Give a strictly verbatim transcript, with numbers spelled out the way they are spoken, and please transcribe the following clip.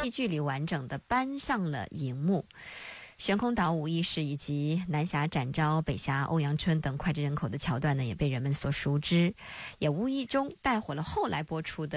戏剧里完整的搬上了荧幕。悬空岛武义士以及南侠展昭、北侠欧阳春等脍炙人口的桥段呢，也被人们所熟知，也无意中带火了后来播出的